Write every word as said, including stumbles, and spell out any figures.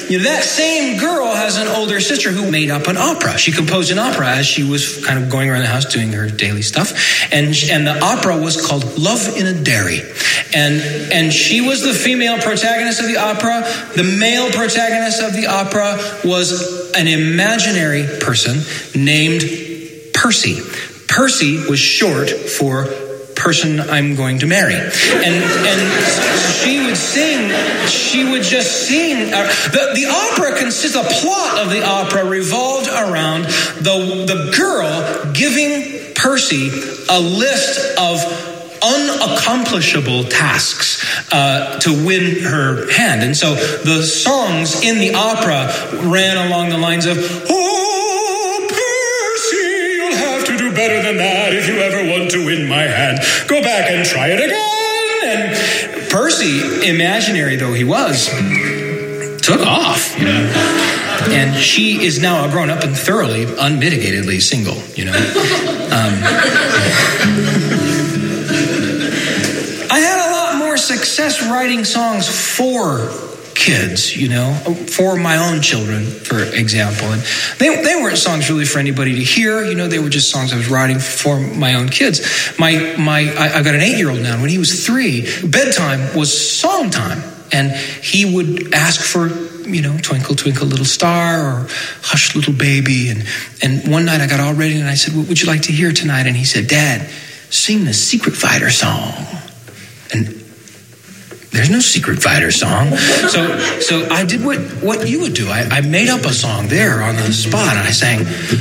you know, that same girl has an older sister who made up an opera. She composed an opera as she was kind of going around the house doing her daily stuff. And and the opera was called Love in a Dairy. And, and she was the female protagonist of the opera. The male protagonist of the opera was an imaginary person named Percy. Percy was short for person I'm going to marry. And and she would sing, she would just sing. Uh, the, the opera consists, the plot of the opera revolved around the, the girl giving Percy a list of unaccomplishable tasks uh, to win her hand. And so the songs in the opera ran along the lines of, oh, Percy, you'll have to do better than that if you ever want to win my hand. Go back and try it again. And Percy, imaginary though he was, took off, you know. And she is now a grown-up and thoroughly, unmitigatedly single, you know. Um... I had a lot more success writing songs for kids, you know, for my own children, for example. And they they weren't songs really for anybody to hear, you know, they were just songs I was writing for my own kids. My my I, I got an eight-year-old now. When he was three, bedtime was song time. And he would ask for, you know, Twinkle, Twinkle, Little Star or Hush, Little Baby. And, and one night I got all ready and I said, what would you like to hear tonight? And he said, Dad, sing the Secret Fighter song. And there's no Secret Fighter song. So so I did what, what you would do. I, I made up a song there on the spot, and I sang,